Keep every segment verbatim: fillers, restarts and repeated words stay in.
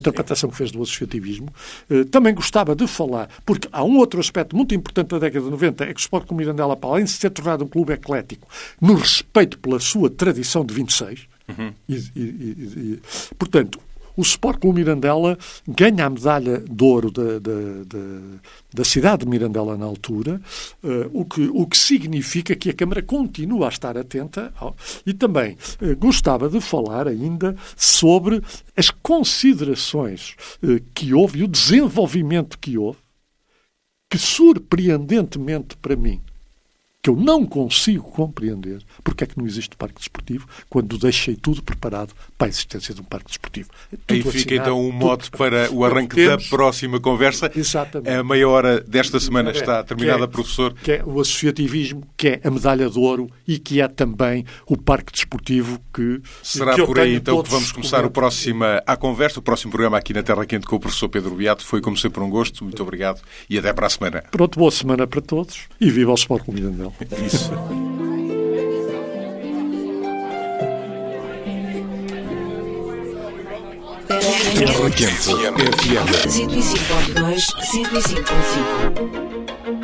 interpretação que fez do associativismo, eh, também gostava de falar, porque há um outro aspecto muito importante da década de noventa, é que o Sport Clube Mirandela, para além de se ter tornado um clube eclético, no respeito pela sua tradição de vinte e seis, uhum. e, e, e, e, portanto, o Sport Clube Mirandela ganha a medalha de ouro da, da, da, da cidade de Mirandela na altura, uh, o, que, o que significa que a Câmara continua a estar atenta ao, e também uh, gostava de falar ainda sobre as considerações uh, que houve e o desenvolvimento que houve, que surpreendentemente para mim, que eu não consigo compreender porque é que não existe parque desportivo quando deixei tudo preparado para a existência de um parque desportivo. Tudo Aí fica assinado, então um mote para o arranque temos, da próxima conversa. Exatamente. A meia hora desta semana é, está terminada, é, professor. Que é o associativismo, que é a medalha de ouro e que é também o parque desportivo que... Será que por aí então que vamos começar o próximo à conversa, o próximo programa aqui na Terra Quente com o professor Pedro Beato. Foi como sempre um gosto. Muito obrigado e até para a semana. Pronto, boa semana para todos e viva o Sport Clube Mirandela. Isso. Terra Quente F M cento e cinco ponto dois, cento e cinco ponto cinco.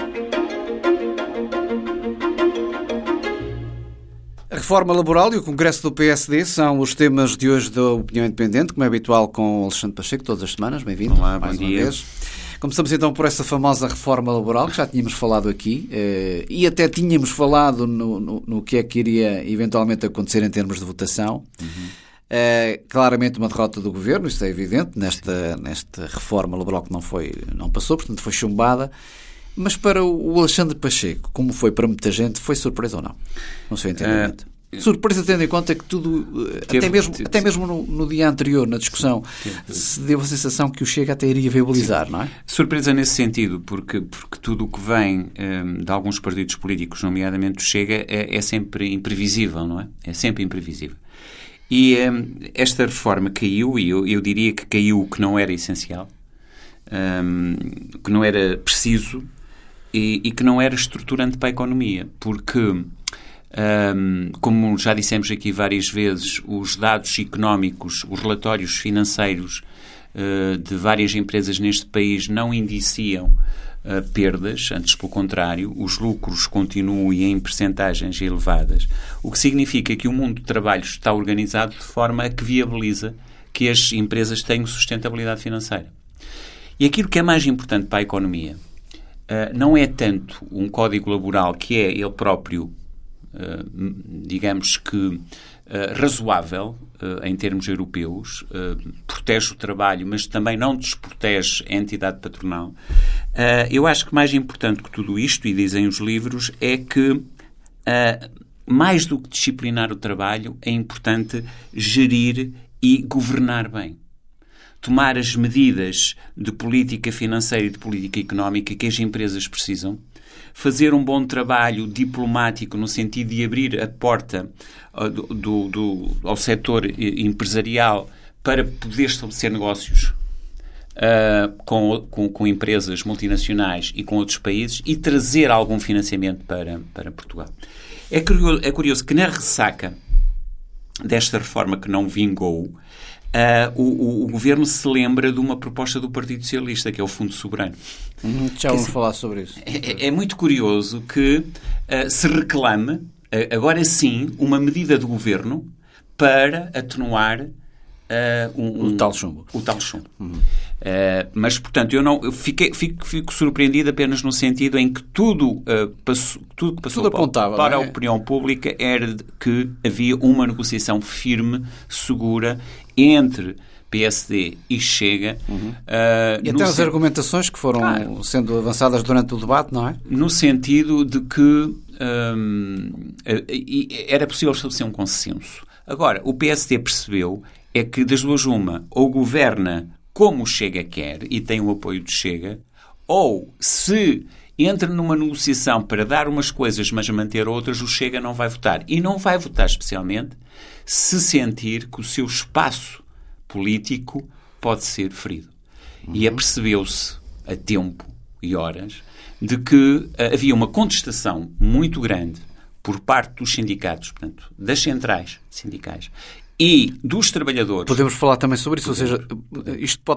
A reforma laboral e o Congresso do P S D são os temas de hoje da Opinião Independente, como é habitual com o Alexandre Pacheco, todas as semanas. Bem-vindo. Olá, mais bom uma dia. vez. Começamos então por essa famosa reforma laboral, que já tínhamos falado aqui, eh, e até tínhamos falado no, no, no que é que iria eventualmente acontecer em termos de votação. Uhum. Eh, claramente uma derrota do Governo, isso é evidente, nesta, nesta reforma laboral que não, foi, não passou, portanto foi chumbada. Mas para o Alexandre Pacheco, como foi para muita gente, foi surpresa ou não? No seu entendimento? Uh... Surpresa tendo em conta que tudo, teve, até mesmo, teve, até mesmo no, no dia anterior, na discussão, teve, se deu a sensação que o Chega até iria viabilizar, sim. Não é? Surpresa nesse sentido, porque, porque tudo o que vem um, de alguns partidos políticos, nomeadamente o Chega, é, é sempre imprevisível, não é? É sempre imprevisível. E um, esta reforma caiu, e eu, eu diria que caiu o que não era essencial, um, que não era preciso e, e que não era estruturante para a economia, porque... Um, como já dissemos aqui várias vezes, os dados económicos, os relatórios financeiros uh, de várias empresas neste país não indiciam uh, perdas, antes pelo contrário, os lucros continuam e em percentagens elevadas, o que significa que o mundo do trabalho está organizado de forma a que viabiliza que as empresas tenham sustentabilidade financeira. E aquilo que é mais importante para a economia uh, não é tanto um código laboral que é ele próprio Uh, digamos que uh, razoável uh, em termos europeus, uh, protege o trabalho, mas também não desprotege a entidade patronal. Uh, eu acho que mais importante que tudo isto, e dizem os livros, é que uh, mais do que disciplinar o trabalho, é importante gerir e governar bem. Tomar as medidas de política financeira e de política económica que as empresas precisam, fazer um bom trabalho diplomático no sentido de abrir a porta uh, do, do, do, ao setor empresarial para poder estabelecer negócios uh, com, com, com empresas multinacionais e com outros países e trazer algum financiamento para, para Portugal. É curioso, é curioso que na ressaca desta reforma que não vingou, Uh, o, o, o Governo se lembra de uma proposta do Partido Socialista, que é o Fundo Soberano. Uhum, já vamos falar sobre isso. É, é muito curioso que uh, se reclame, uh, agora sim, uma medida do Governo para atenuar uh, um, um, o tal chumbo. O tal chumbo. Uhum. Uh, mas, portanto, eu, não, eu fiquei, fico, fico surpreendido apenas no sentido em que tudo, uh, passou, tudo que passou tudo para, apontava, para é? a opinião pública era de que havia uma negociação firme, segura, entre P S D e Chega. Uhum. Uh, e até as sen... argumentações que foram claro. sendo avançadas durante o debate, não é? No sentido de que um, era possível estabelecer um consenso. Agora, o P S D percebeu é que das duas uma, ou governa como o Chega quer e tem o apoio do Chega, ou se entra numa negociação para dar umas coisas mas manter outras, o Chega não vai votar. E não vai votar especialmente se sentir que o seu espaço político pode ser ferido. Uhum. E apercebeu-se a tempo e horas de que uh, havia uma contestação muito grande por parte dos sindicatos, portanto, das centrais sindicais e dos trabalhadores. Podemos falar também sobre isso, ou seja, isto pode